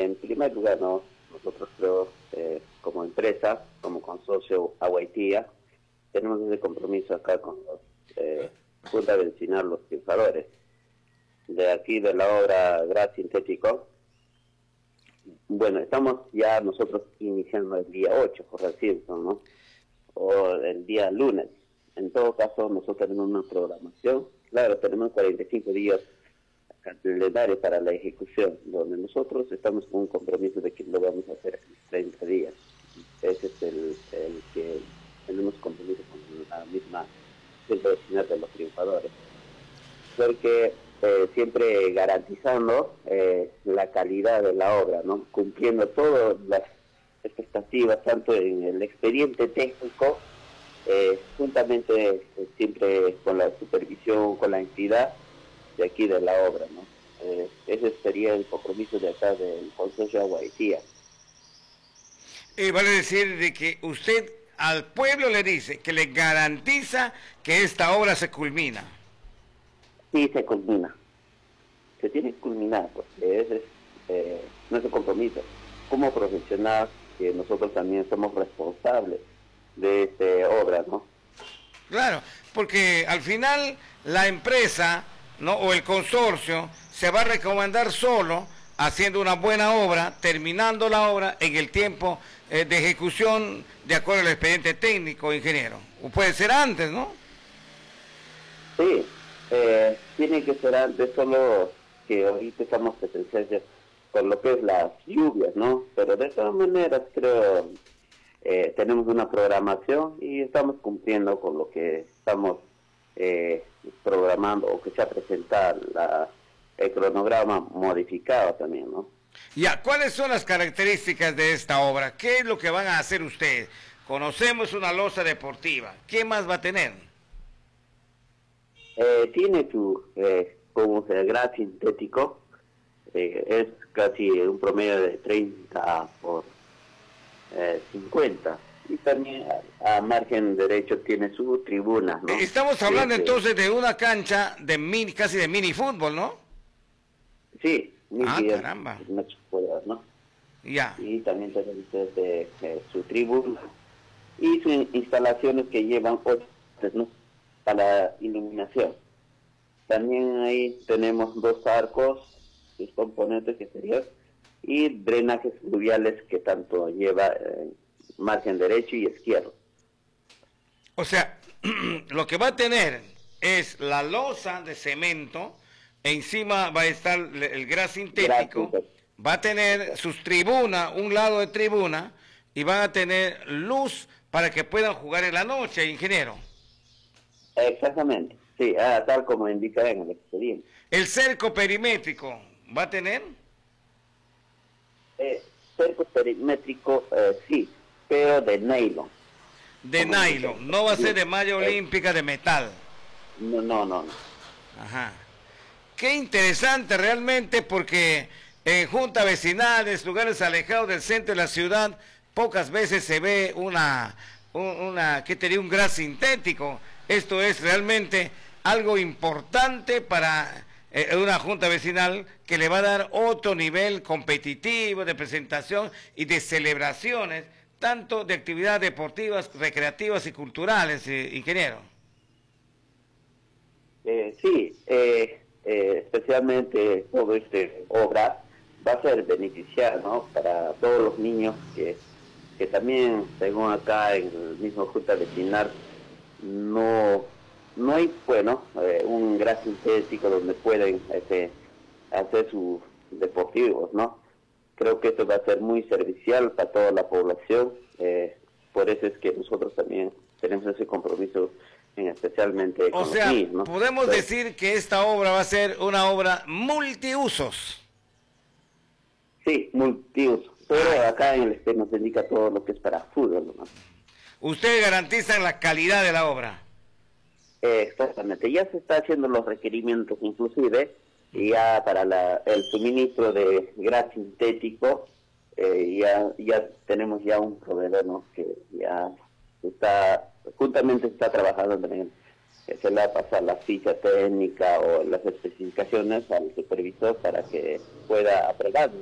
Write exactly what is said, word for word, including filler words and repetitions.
en primer lugar, ¿no? Nosotros creo, eh, como empresa, como consorcio Aguaitía, tenemos ese compromiso acá con los eh, Junta Vecinal, los triunfadores. De aquí de la obra Gras Sintético, bueno, estamos ya nosotros iniciando el día ocho, por decirlo, ¿no? O el día lunes. En todo caso, nosotros tenemos una programación, claro, tenemos cuarenta y cinco días calendarios para la ejecución, donde nosotros estamos con un compromiso de que lo vamos a hacer en treinta días. Ese es el, el que tenemos compromiso con la misma Junta Vecinal de los Triunfadores. Porque eh, siempre garantizando eh, la calidad de la obra, ¿no? Cumpliendo todas las expectativas, tanto en el expediente técnico, eh, juntamente eh, siempre con la supervisión, con la entidad de aquí de la obra, ¿no? Eh, ese sería el compromiso de acá del Consorcio Aguaitía. Eh, vale decir de que usted al pueblo le dice que le garantiza que esta obra se culmina. Sí, se culmina. Se tiene que culminar, porque ese es eh, nuestro compromiso. Como profesional, que nosotros también somos responsables de esta obra, ¿no? Claro, porque al final la empresa, ¿no?, o el consorcio se va a recomendar solo haciendo una buena obra, terminando la obra en el tiempo eh, de ejecución de acuerdo al expediente técnico, ingeniero. O puede ser antes, ¿no? Sí, eh, tiene que ser antes, solo que ahorita estamos presenciales con lo que es las lluvias, ¿no? Pero de todas maneras creo eh, tenemos una programación y estamos cumpliendo con lo que estamos eh, programando, o que se ha presentado la, el cronograma modificado también, ¿no? Ya, ¿cuáles son las características de esta obra? ¿Qué es lo que van a hacer ustedes? Conocemos una losa deportiva, ¿qué más va a tener? Eh, tiene su, eh, como se Gras Sintético, eh, es casi un promedio de treinta por eh, cincuenta, y también a, a margen derecho tiene su tribuna, ¿no? Estamos hablando Este, entonces de una cancha de mini, casi de mini fútbol, ¿no? Sí, Ah, mil caramba. metros cuadrados, ¿no? Ya. Y también tenemos este, eh, su tribuna y sus instalaciones que llevan otras, ¿no?, para iluminación. También ahí tenemos dos arcos, sus componentes que serían, y drenajes fluviales que tanto lleva eh, margen derecho y izquierdo. O sea, lo que va a tener es la losa de cemento, encima va a estar el gras sintético, Gracias. va a tener sus tribunas, un lado de tribuna, y van a tener luz para que puedan jugar en la noche, ingeniero. Exactamente, sí, ah, tal como indica en el expediente. El cerco perimétrico, ¿va a tener? Eh, cerco perimétrico, eh, sí, pero de nylon. De nylon, no va a ser de malla olímpica de metal. No, no, no, no. Ajá. Qué interesante realmente, porque en juntas vecinales, lugares alejados del centro de la ciudad, pocas veces se ve una, una, ¿qué te diría? Un gras sintético. Esto es realmente algo importante para eh, una junta vecinal que le va a dar otro nivel competitivo de presentación y de celebraciones, tanto de actividades deportivas, recreativas y culturales, eh, ingeniero. Eh, sí, eh, eh, especialmente toda esta obra va a ser beneficiar, ¿no?, para todos los niños que, que también, según acá en el mismo junta vecinal, no no hay, bueno, eh, un gras sintético donde pueden este, hacer sus deportivos, ¿no? Creo que esto va a ser muy servicial para toda la población, eh, por eso es que nosotros también tenemos ese compromiso, en especialmente con o sea, los niños, ¿no? podemos Pero, decir que esta obra va a ser una obra multiusos. sí, multiuso, pero Ay. acá en el este nos indica todo lo que es para fútbol, ¿no? Ustedes garantizan la calidad de la obra. Eh, exactamente, ya se está haciendo los requerimientos inclusive, y ya para la, el suministro de gras sintético, eh, ya ya tenemos ya un proveedor, ¿no?, que ya está, juntamente está trabajando también, que se le va a pasar la ficha técnica o las especificaciones al supervisor para que pueda aprobar.